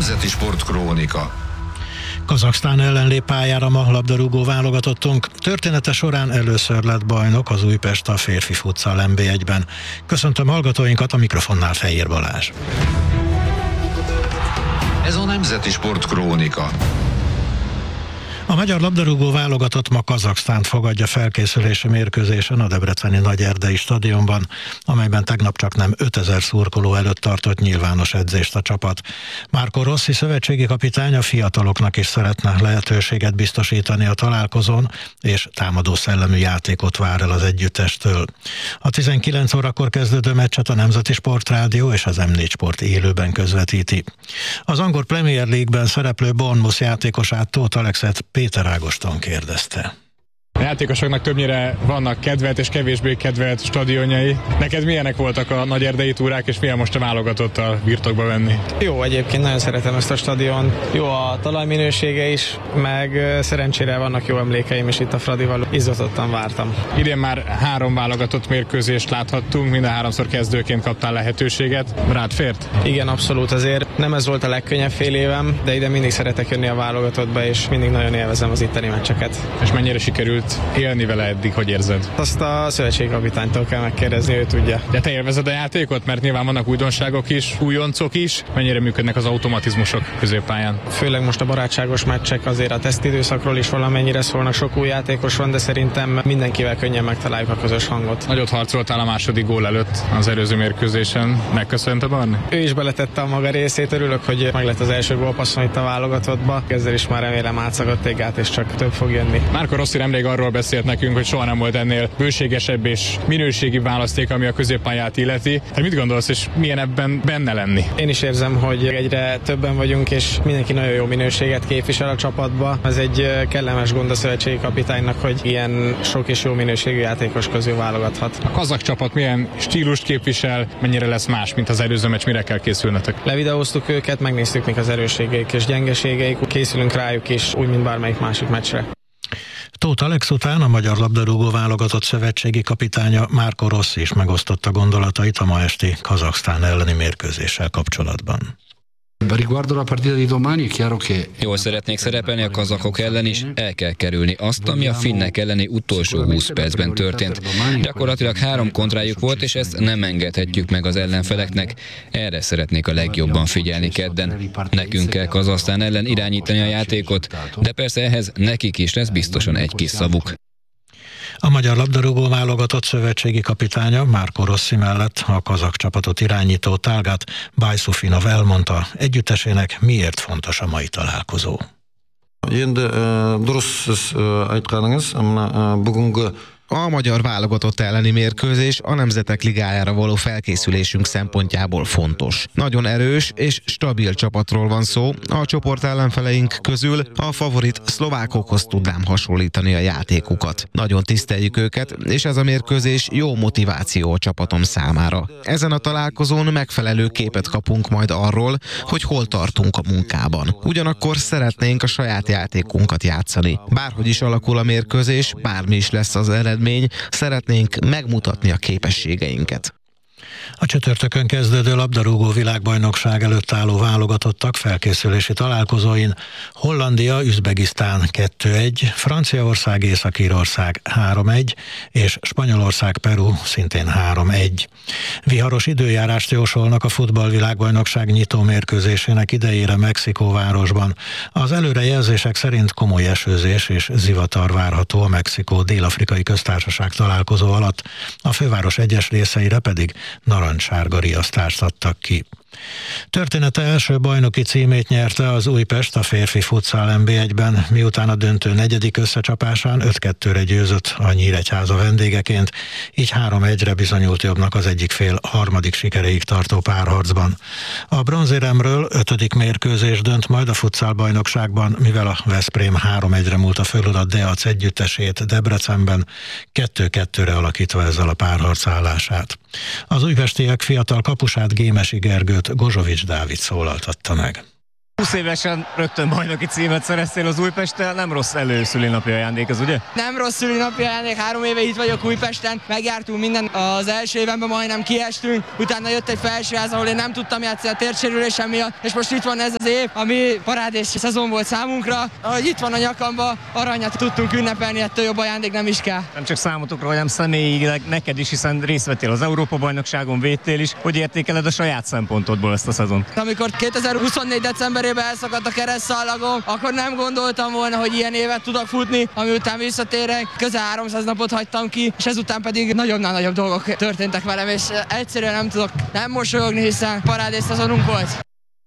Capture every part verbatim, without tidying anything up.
Nemzeti Sportkrónika. Kazaksztán ellen lép pályára ma labdarúgó válogatottunk. Története során először lett bajnok az Újpest a férfi futsal en bé egyben. Köszöntöm hallgatóinkat, a mikrofonnál Fejér Balázs. Ez a Nemzeti Sportkrónika. A magyar labdarúgó válogatott ma Kazaksztánt fogadja felkészülési mérkőzésen a debreceni Nagyerdei stadionban, amelyben tegnap csak nem ötezer szurkoló előtt tartott nyilvános edzést a csapat. Marco Rossi szövetségi kapitány a fiataloknak is szeretne lehetőséget biztosítani a találkozón, és támadó szellemű játékot vár el az együttestől. A tizenkilenc órakor kezdődő meccset a Nemzeti Sportrádió és az em négy Sport élőben közvetíti. Az angol Premier League-ben szereplő Bournemouth játékosát, Tóth Alexet Péter Ágoston kérdezte. A játékosoknak többnyire vannak kedvelt és kevésbé kedvelt stadionjai. Neked milyenek voltak a nagyerdei túrák, és milyen most a válogatottal birtokba venni? Jó, egyébként nagyon szeretem ezt a stadion. Jó a talajminősége is, meg szerencsére vannak jó emlékeim is itt a Fradival. Izgatottan vártam. Idén már három válogatott mérkőzést láthattunk, minden háromszor kezdőként kaptál lehetőséget. Rád fért? Igen, abszolút, azért nem ez volt a legkönnyebb fél évem, de ide mindig szeretek jönni a válogatottba, és mindig nagyon élvezem az itteni meccseket. És mennyire sikerült élni vele eddig, hogy érzed? Azt a szövetségkapitánytól kell megkérdezni, ő tudja. De te élvezed a játékot? Mert nyilván vannak újdonságok is, újoncok is. Mennyire működnek az automatizmusok középpályán? Főleg most a barátságos meccsek, azért a tesztidőszakról is valamennyire szólnak, sok új játékos van, de szerintem mindenkivel könnyen megtaláljuk a közös hangot. Nagyot harcoltál a második gól előtt az előző mérkőzésen. Megköszönte Barni? Ő is beletette a maga részét, örülök, hogy meg lett az első gólpasszon itt a válogatottba. Ezzel is már remélem átszagadt egy gát, és csak több fog jönni. Marco Rossi nemrég arról beszélt nekünk, hogy soha nem volt ennél bőségesebb és minőségi választék, ami a középpályát illeti. Te mit gondolsz, és milyen ebben benne lenni? Én is érzem, hogy egyre többen vagyunk, és mindenki nagyon jó minőséget képvisel a csapatba. Ez egy kellemes gond a szövetségi kapitánynak, hogy ilyen sok és jó minőségű játékos közül válogathat. A kazak csapat milyen stílust képvisel, mennyire lesz más, mint az előző meccs, mire kell készülnetek? Levideóztuk őket, megnéztük, mik az erősségeik és gyengeségeik, készülünk rájuk is, úgy, mint bármelyik másik meccsre. Tóth Alex után a magyar labdarúgó válogatott szövetségi kapitánya Marco Rossi is megosztotta gondolatait a ma esti Kazaksztán elleni mérkőzéssel kapcsolatban. Jól szeretnék szerepelni a kazakok ellen is, el kell kerülni azt, ami a finnek elleni utolsó húsz percben történt. Gyakorlatilag három kontrájuk volt, és ezt nem engedhetjük meg az ellenfeleknek. Erre szeretnék a legjobban figyelni kedden. Nekünk kell Kazahsztán ellen irányítani a játékot, de persze ehhez nekik is lesz biztosan egy kis szavuk. A magyar labdarúgó válogatott szövetségi kapitánya Marco Rossi mellett a kazak csapatot irányító Talgat Bajszufinov elmondta, együttesének miért fontos a mai találkozó. A magyar válogatott elleni mérkőzés a Nemzetek Ligájára való felkészülésünk szempontjából fontos. Nagyon erős és stabil csapatról van szó, a csoport ellenfeleink közül a favorit szlovákokhoz tudnám hasonlítani a játékukat. Nagyon tiszteljük őket, és ez a mérkőzés jó motiváció a csapatom számára. Ezen a találkozón megfelelő képet kapunk majd arról, hogy hol tartunk a munkában. Ugyanakkor szeretnénk a saját játékunkat játszani. Bárhogy is alakul a mérkőzés, bármi is lesz az eredmény, szeretnénk megmutatni a képességeinket. A csütörtökön kezdődő labdarúgó világbajnokság előtt álló válogatottak felkészülési találkozóin Hollandia, Üzbegisztán kettő egy, Franciaország, Észak-Írország három egy és Spanyolország, Peru szintén három egy. Viharos időjárást jósolnak a futballvilágbajnokság nyitó mérkőzésének idejére Mexikóvárosban. Az előrejelzések szerint komoly esőzés és zivatar várható a Mexikó Dél-Afrikai Köztársaság találkozó alatt, a főváros egyes részeire pedig narancssárga riasztást adtak ki. Története első bajnoki címét nyerte az Újpest a férfi futsal en bé egyben, miután a döntő negyedik összecsapásán öt kettőre győzött a Nyíregyháza vendégeként, így három egyre bizonyult jobbnak az egyik fél harmadik sikeréig tartó párharcban. A bronzéremről ötödik mérkőzés dönt majd a futsal bajnokságban, mivel a Veszprém három egyre múlta fölül a Deac együttesét Debrecenben, kettő kettőre alakítva ezzel a párharc állását. Az újpestiek fiatal kapusát, Gémesi Gergőt Gozsovics Dávid szólaltatta meg. húsz évesen rögtön bajnoki címet szereztél az Újpesttel, nem rossz előszülinapja ajándék ez, ugye? Nem rossz szülinapja ajándék, három éve itt vagyok Újpesten, megjártunk minden, az első évenben majdnem kiestünk, utána jött egy felsőház, ahol én nem tudtam játszani a térsérülésem miatt, és most itt van ez az év, ami parádés szezon volt számunkra, ahogy itt van a nyakamba, aranyat tudtunk ünnepelni, ettől jobb ajándék nem is kell. Nem csak számotokra, hanem személyileg neked is, hiszen részt vettél az Európa-bajnokságon, védtél is. Hogy értékeled a saját szempontodból ezt a szezont? Amikor kétezer-huszonnégy decemberében elszakadt a keresztszalagom, akkor nem gondoltam volna, hogy ilyen évet tudok futni, ami után visszatérek, közel háromszáz napot hagytam ki, és ezután pedig nagyobbnál nagyobb dolgok történtek velem, és egyszerűen nem tudok nem mosolyogni, hiszen parádés szezonunk volt.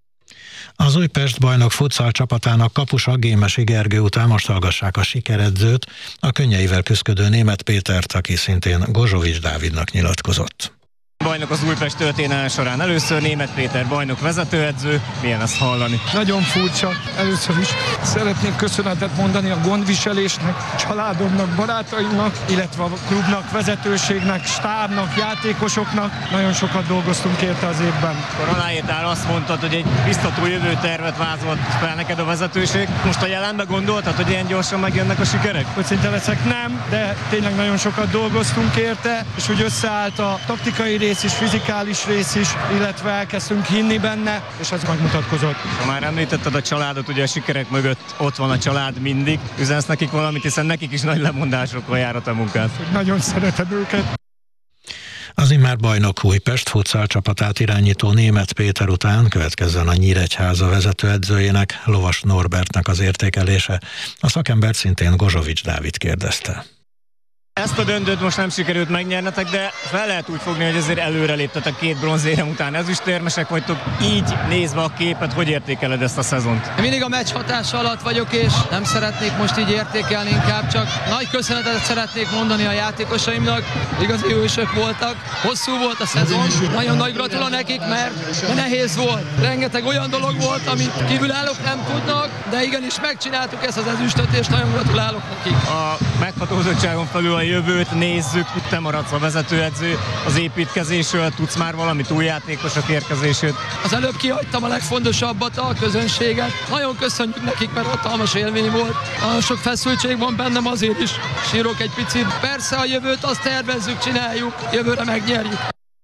Az Újpest bajnok futsal csapatának kapusa Gémesi Gergő után most hallgassák a sikeredzőt, a könnyeivel küszködő Németh Pétert, aki szintén Gozsovics Dávidnak nyilatkozott. Bajnok az Újpest történelme során először, Németh Péter bajnok vezetőedző. Milyen ezt hallani? Nagyon furcsa. Először is szeretnék köszönetet mondani a gondviselésnek, családomnak, barátaimnak, illetve a klubnak, vezetőségnek, stábnak, játékosoknak. Nagyon sokat dolgoztunk érte az évben. Akkor aláírtál, azt mondtad, hogy egy biztató jövőtervet vázolt fel neked a vezetőség. Most a jelenben gondoltad, hogy ilyen gyorsan megjönnek a sikerek? Hogy szinte leszek, nem, de tényleg nagyon sokat dolgoztunk érte, és úgy összeállt a taktikai rész is, fizikális rész is, illetve elkezdtünk hinni benne, és ez megmutatkozott. Ha már említetted a családot, ugye a sikerek mögött ott van a család mindig. Üzensz nekik valamit, hiszen nekik is nagy lemondásokkal jár a te munkád. Nagyon szeretem őket. Az immár bajnok Újpest futsal csapatát irányító Németh Péter után következzen a Nyíregyháza vezetőedzőjének, Lovas Norbertnek az értékelése. A szakembert szintén Gozsovics Dávid kérdezte. Ezt a döntőt most nem sikerült megnyernetek, de fel lehet úgy fogni, hogy azért előre léptetek két bronzérem után ezüstérmesek vagytok. Így nézve a képet, hogy értékeled ezt a szezont? Mindig a meccs hatása alatt vagyok, és nem szeretnék most így értékelni, inkább csak nagy köszönetet szeretnék mondani a játékosaimnak. Igazi hősök voltak, hosszú volt a szezon, nagyon nagy gratula nekik, mert nehéz volt. Rengeteg olyan dolog volt, amit kívülállók nem tudnak, de igenis megcsináltuk ezt az ezüstöt, és nagyon gratulálok nekik. A meghatózottságon felül a jövőt nézzük, te maradsz a vezetőedző, az építkezésről tudsz már valamit, új játékosok érkezését? Az előbb kihagytam a legfontosabbat, a közönséget. Nagyon köszönjük nekik, mert hatalmas élmény volt. A sok feszültség van bennem, azért is sírok egy picit. Persze a jövőt azt tervezzük, csináljuk, jövőre megnyerjük.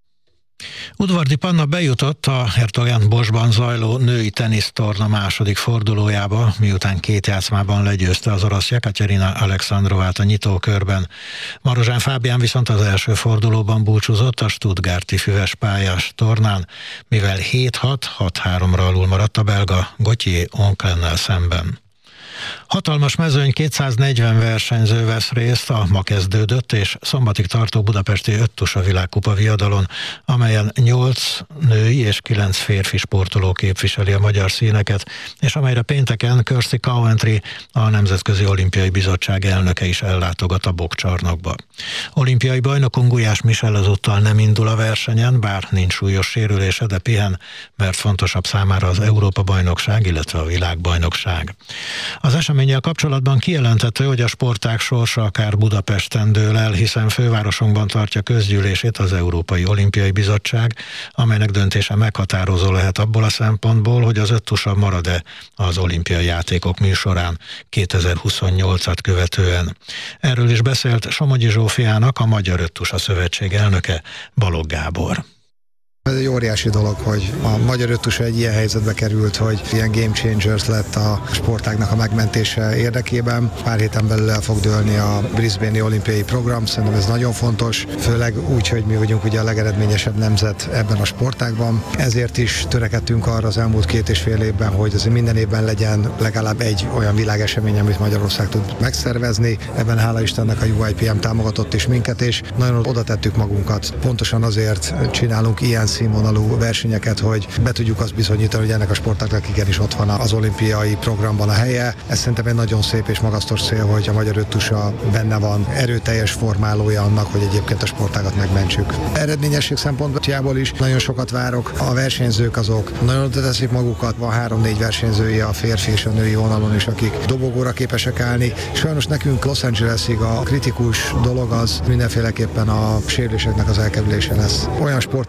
Udvardi Panna bejutott a Hertogán Bosban zajló női tenisztorna második fordulójába, miután két játszmában legyőzte az orosz Jekaterina Alexandrovát a nyitókörben. Marozsán Fábián viszont az első fordulóban búcsúzott a stuttgarti füves pályás tornán, mivel hét hat, hat háromra alul maradt a belga Gauthier Onklennel szemben. Hatalmas mezőny, kétszáznegyven versenyző vesz részt a ma kezdődött és szombatig tartó budapesti öttusa világkupa viadalon, amelyen nyolc női és kilenc férfi sportoló képviseli a magyar színeket, és amelyre pénteken Kirsty Coventry, a Nemzetközi Olimpiai Bizottság elnöke is ellátogat a bokcsarnokba. Olimpiai bajnokunk Gulyás Michel azóta nem indul a versenyen, bár nincs súlyos sérülése, de pihen, mert fontosabb számára az Európa-bajnokság, illetve a világbajnokság. Az eseménnyel kapcsolatban kijelentette, hogy a sportág sorsa akár Budapesten dől el, hiszen fővárosunkban tartja közgyűlését az Európai Olimpiai Bizottság, amelynek döntése meghatározó lehet abból a szempontból, hogy az öttusa marad-e az olimpiai játékok műsorán kétezer-huszonnyolcat követően. Erről is beszélt Somogyi Zsófiának, a Magyar Öttusa Szövetség elnöke, Balogh Gábor. Ez egy óriási dolog, hogy a magyar öttusa egy ilyen helyzetbe került, hogy ilyen game changers lett a sportágnak a megmentése érdekében. Pár héten belül el fog dőlni a Brisbane-i olimpiai program, szerintem ez nagyon fontos, főleg úgy, hogy mi vagyunk ugye a legeredményesebb nemzet ebben a sportágban. Ezért is törekedtünk arra az elmúlt két és fél évben, hogy azért minden évben legyen legalább egy olyan világesemény, amit Magyarország tud megszervezni. Ebben hála Istennek a U I P M támogatott is minket, és nagyon oda tettük magunkat. Pontosan azért csinálunk ilyen színvonalú versenyeket, hogy be tudjuk azt bizonyítani, hogy ennek a sportágnak igenis ott van az olimpiai programban a helye. Ez szerintem egy nagyon szép és magasztos cél, hogy a magyar öttusa benne van, erőteljes formálója annak, hogy egyébként a sportágat megmentsük. Eredményesség szempontjából is nagyon sokat várok. A versenyzők azok nagyon oda teszik magukat, van három-négy versenyzője a férfi és a női vonalon is, akik dobogóra képesek állni. Sajnos nekünk Los Angelesig a kritikus dolog az mindenféleképpen a sérüléseknek az elkerülése lesz. Olyan sportág lettünk,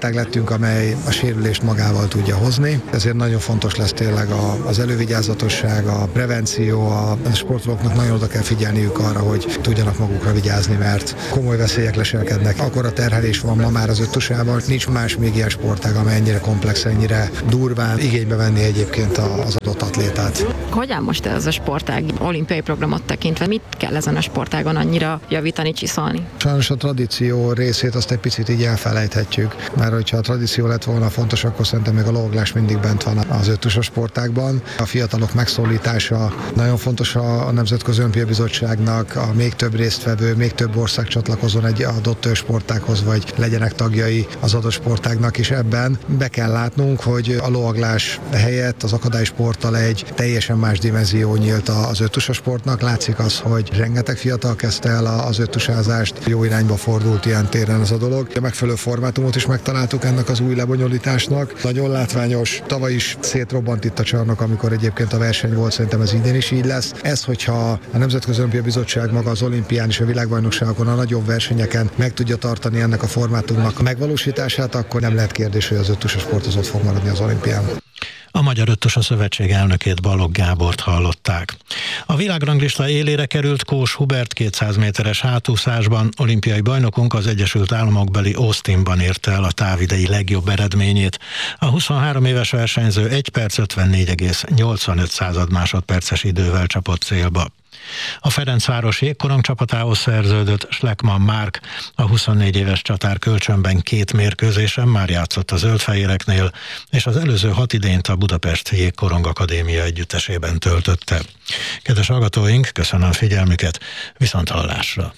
megyünk, amely a sérülést magával tudja hozni. Ezért nagyon fontos lesz tényleg az elővigyázatosság, a prevenció, a sportolóknak nagyon oda kell figyelniük arra, hogy tudjanak magukra vigyázni, mert komoly veszélyek leselkednek. Akkor a terhelés van ma már az öttusában, nincs más még ilyen sportág, amely ennyire komplex, ennyire durván igénybe venni egyébként az adott atlétát. Hogy áll most ez a sportág olimpiai programot tekintve? Mit kell ezen a sportágon annyira javítani, csiszolni? Sajnos a tradíció részét azt egy picit így elfelejthetjük, mert hogyha a tradíció lett volna fontos, akkor szerintem még a lovaglás mindig bent van az öttusos sportágban. A fiatalok megszólítása nagyon fontos a Nemzetközi Olimpiai Bizottságnak, a még több résztvevő, még több ország csatlakozzon egy adott sportághoz, vagy legyenek tagjai az adott sportágnak, és ebben be kell látnunk, hogy a lovaglás helyett az akadálysporttal egy teljesen más dimenzió nyílt az öttusos sportnak. Látszik az, hogy rengeteg fiatal kezdte el az öttusázást, jó irányba fordult ilyen téren ez a dolog. A megfelelő formátumot is megtaláltuk ennek az új lebonyolításnak. Nagyon látványos, tavaly is szétrobbant itt a csarnok, amikor egyébként a verseny volt, szerintem ez idén is így lesz. Ez, hogyha a Nemzetközi Olimpiai Bizottság maga az olimpián és a világbajnokságokon, a nagyobb versenyeken meg tudja tartani ennek a formátumnak a megvalósítását, akkor nem lehet kérdés, hogy az öttusos sport az ott fog maradni az olimpián. A Magyar Öttusa Szövetség elnökét, Balogh Gábort hallották. A világranglista élére került Kós Hubert kétszáz méteres hátúszásban. Olimpiai bajnokunk az Egyesült Államokbeli Austinban érte el a távidei legjobb eredményét. A huszonhárom éves versenyző egy perc ötvennégy egész nyolcvanöt másodperces idővel csapott célba. A Ferencváros jégkorong csapatához szerződött Schleckmann Márk, a huszonnégy éves csatár kölcsönben két mérkőzésen már játszott a zöldfehéreknél, és az előző hat idényt a Budapest Jégkorong Akadémia együttesében töltötte. Kedves hallgatóink, köszönöm figyelmüket, viszonthallásra!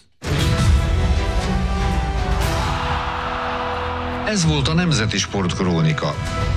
Ez volt a Nemzeti Sportkrónika.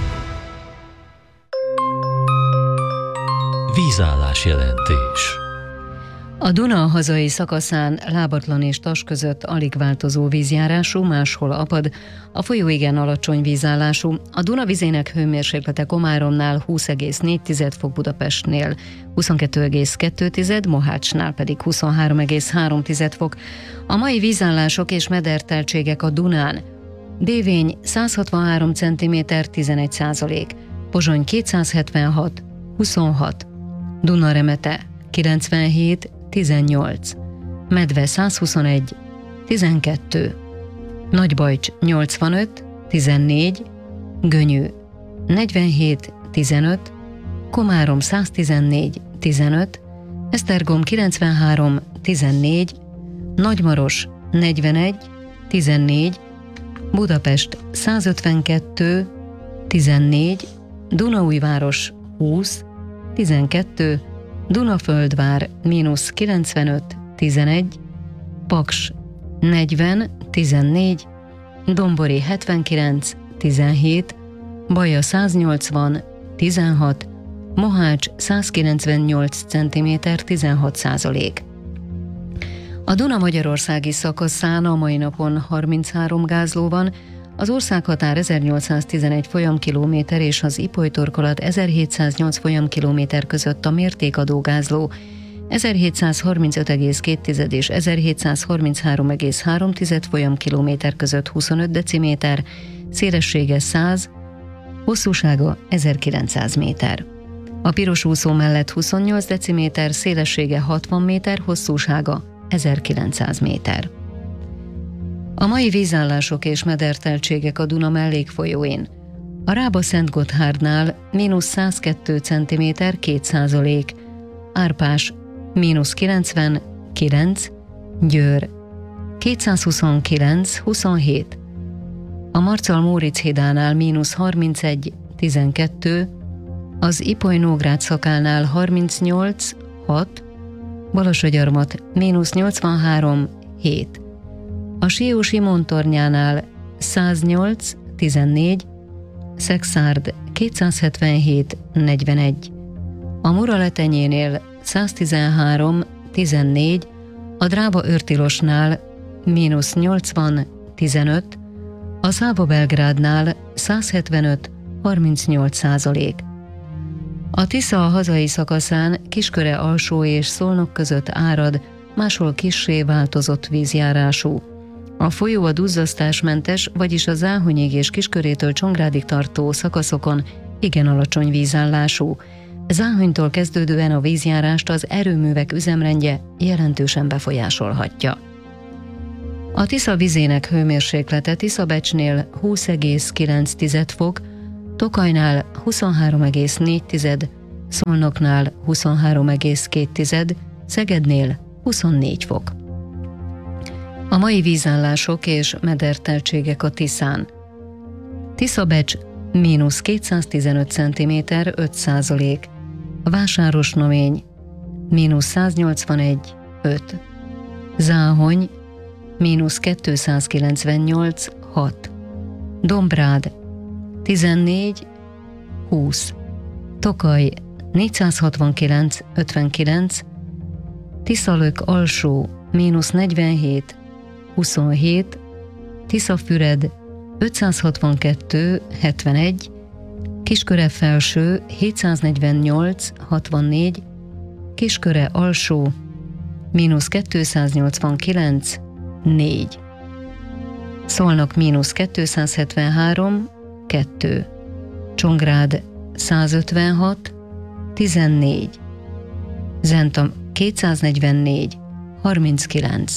Vízállás jelentés. A Duna hazai szakaszán Lábatlan és Tas között alig változó vízjárású, máshol apad, a folyó igen alacsony vízállású, a Duna vizének hőmérséklete Komáromnál húsz egész négy fok, Budapestnél huszonkettő egész kettő, Mohácsnál pedig huszonhárom egész három fok. A mai vízállások és mederteltségek a Dunán: Dévény száz hatvanhárom centiméter, tizenegy százalék, Pozsony kétszázhetvenhat, huszonhat, Dunaremete kilencvenhét, tizennyolc, Medve száz huszonegy, tizenkettő, Nagybajcs nyolcvanöt, tizennégy, Gönyű negyvenhét, tizenöt, Komárom száz tizennégy, tizenöt, Esztergom kilencvenhárom, tizennégy, Nagymaros negyvenegy, tizennégy, Budapest száz ötvenkettő, tizennégy, Dunaújváros húsz, tizenkettő, Dunaföldvár mínusz kilencvenöt, tizenegy, Paks negyven, tizennégy, Dombori hetvenkilenc, tizenhét, Baja száznyolcvan, tizenhat, Mohács száz kilencvennyolc centiméter, tizenhat százalék. A Duna magyarországi szakaszán a mai napon harminchárom gázló van, az országhatár ezernyolcszáztizenegy folyamkilométer és az Ipoly-torkolat ezerhétszáznyolc folyamkilométer között a mértékadó gázló ezerhétszázharmincöt egész két és ezerhétszázharminchárom egész három folyamkilométer között huszonöt deciméter, szélessége száz, hosszúsága ezerkilencszáz méter. A piros úszó mellett huszonnyolc deciméter, szélessége hatvan méter, hosszúsága ezerkilencszáz méter. A mai vízállások és mederteltségek a Duna mellékfolyóin: a Rába-Szentgotthárdnál mínusz százkettő centiméter, két százalék, Árpás mínusz kilencven, kilenc, Győr kétszázhuszonkilenc, huszonhét, a Marcal-Móricz-hídánál mínusz harmincegy, tizenkettő, az Ipoly-Nógrád szakálnál harmincnyolc, hat, Balassagyarmat mínusz nyolcvanhárom, hét, a Siósi-Simon tornyánál száznyolc, tizennégy, Szexárd kétszázhetvenhét, negyvenegy, a Muraletenyénél száztizenhárom, tizennégy, a Drába-Őrtilosnál mínusz nyolcvan, tizenöt, a Száva-Belgrádnál százhetvenöt, harmincnyolc százalék. A Tisza a hazai szakaszán Kisköre alsó és Szolnok között árad, máshol kissé változott vízjárású. A folyó a duzzasztásmentes, vagyis a Záhonyig és Kiskörétől Csongrádig tartó szakaszokon igen alacsony vízállású. Záhonytól kezdődően a vízjárást az erőművek üzemrendje jelentősen befolyásolhatja. A Tisza vizének hőmérséklete Tiszabecsnél húsz egész kilenc fok, Tokajnál huszonhárom egész négy, Szolnoknál huszonhárom egész két, Szegednél huszonnégy fok. A mai vízállások és mederteltségek a Tiszán. Tiszabecs mínusz kétszáztizenöt centiméter, öt százalék. Vásárosnomény mínusz száznyolcvanegy, öt. Záhony mínusz kétszázkilencvennyolc, hat. Dombrád tizennégy, húsz. Tokaj négyszázhatvankilenc, ötvenkilenc. Tiszalök alsó mínusz negyvenhét, huszonhét. Tiszafüred ötszázhatvankettő, hetvenegy. Kisköre felső hétszáznegyvennyolc, hatvannégy. Kisköre alsó mínusz kétszáznyolcvankilenc, négy. Szolnok mínusz kétszázhetvenhárom, kettő. Csongrád százötvenhat, tizennégy. Zenta kétszáznegyvennégy, harminckilenc.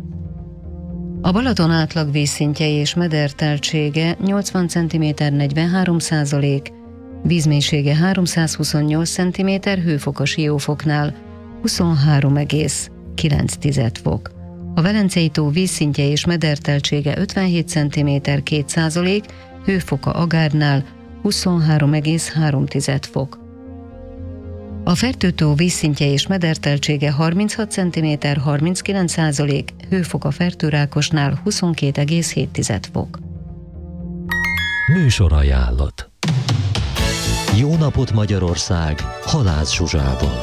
A Balaton átlag vízszintje és mederteltsége nyolcvan centiméter, negyvenhárom százalék, vízmélysége háromszázhuszonnyolc centiméter, hőfok a Siófoknál huszonhárom egész kilenc fok. A Velencei tó vízszintje és mederteltsége ötvenhét centiméter, két százalék, hőfoka Agárnál huszonhárom egész három fok. A Fertőtó vízszintje és mederteltsége harminchat centiméter, harminckilenc százalék, hőfoka Fertőrákosnál huszonkét egész hét fok. Műsorajánlat. Jó napot Magyarország, Halász Zsuzsával.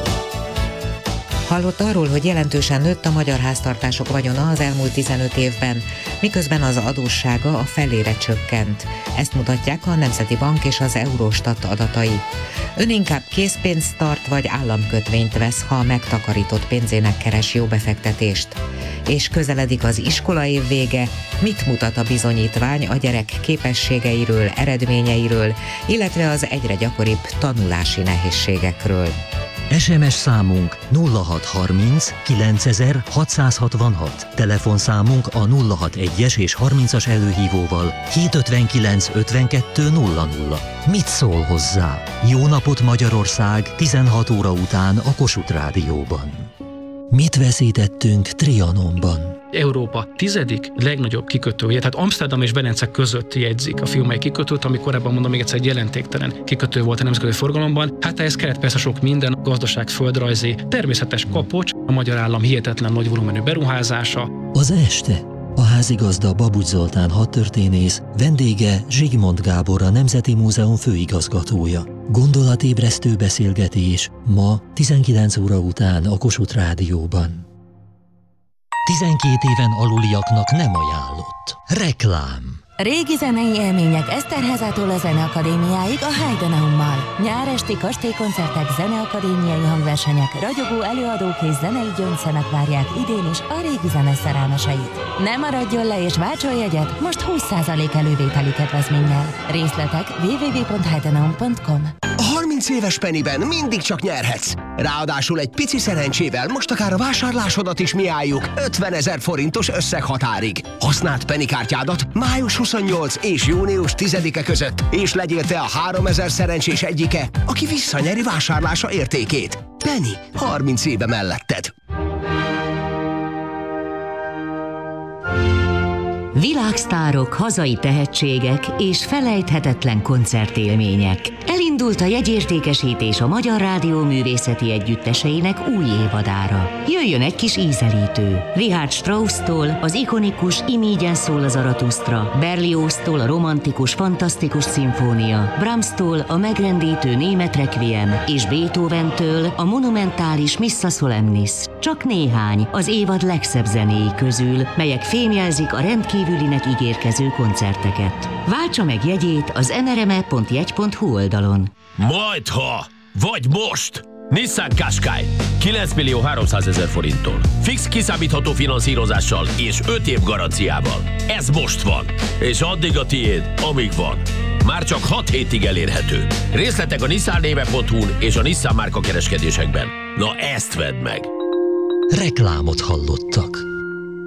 Hallott arról, hogy jelentősen nőtt a magyar háztartások vagyona az elmúlt tizenöt évben, miközben az adóssága a felére csökkent. Ezt mutatják a Nemzeti Bank és az Eurostat adatai. Ön inkább készpénzt tart vagy államkötvényt vesz, ha a megtakarított pénzének keres jó befektetést. És közeledik az iskolaév vége, mit mutat a bizonyítvány a gyerek képességeiről, eredményeiről, illetve az egyre gyakoribb tanulási nehézségekről. es em es számunk nulla hat harminc kilencezer-hatszázhatvanhat, telefonszámunk a nulla hatvanas és harmincas előhívóval hétszázötvenkilenc ötvenkettő nulla nulla. Mit szól hozzá? Jó napot Magyarország tizenhat óra után a Kossuth Rádióban. Mit veszítettünk Trianonban? Európa tizedik legnagyobb kikötője, tehát Amsterdam és Velence között jegyzik a fiumei kikötőt, ami korábban, mondom még egyszer, egy jelentéktelen kikötő volt a nemzetközi forgalomban. Hát ehhez kellett persze sok minden, gazdaság, földrajzi, természetes kapocs, a magyar állam hihetetlen nagy volumenű beruházása. Az este a házigazda Babucs Zoltán hadtörténész, vendége Zsigmond Gábor, a Nemzeti Múzeum főigazgatója. Gondolatébresztő beszélgetés ma tizenkilenc óra után a Kossuth Rádióban. tizenkét éven aluliaknak nem ajánlott. Reklám. Régi zenei élmények Eszterházától a Zeneakadémiáig a Heidenaummal. Nyáresti kastélykoncertek, zeneakadémiai hangversenyek, ragyogó előadók és zenei gyöngyszemek várják idén is a régi zene szerelmeseit. Ne maradjon le és váltson jegyet most húsz százalék elővételi kedvezménnyel. Részletek double-u double-u double-u pont heidenaum pont com. A harminc éves Pennyben mindig csak nyerhetsz. Ráadásul egy pici szerencsével most akár a vásárlásodat is mi álljuk ötvenezer forintos összeghatárig. Használd Penny kártyádat május huszonnyolc és június tizedike között, és legyél te a háromezer szerencsés egyike, aki visszanyeri vásárlása értékét. Penny, harminc éve melletted. Világsztárok, hazai tehetségek és felejthetetlen koncertélmények. Elindult a jegyértékesítés a Magyar Rádió művészeti együtteseinek új évadára. Jöjjön egy kis ízelítő. Richard Strauss-tól az ikonikus Imígyen szól a Zaratusztra, Berlioz-tól a romantikus, fantasztikus szimfónia, Brahms-tól a megrendítő német requiem és Beethoven-től a monumentális Missa Solemnis. Csak néhány az évad legszebb zenéi közül, melyek fémjelzik a rendkívülinek ígérkező koncerteket. Váltsa meg jegyét az en er em e pont jegy pont hu oldalon. Majdha, vagy most! Nissan Qashqai kilenc millió háromszázezer forinttól. Fix kiszámítható finanszírozással és öt év garanciával. Ez most van, és addig a tiéd, amíg van. Már csak hat hétig elérhető. Részletek a nissan néve pont hu-n és a Nissan márka kereskedésekben. Na ezt vedd meg! Reklámot hallottak.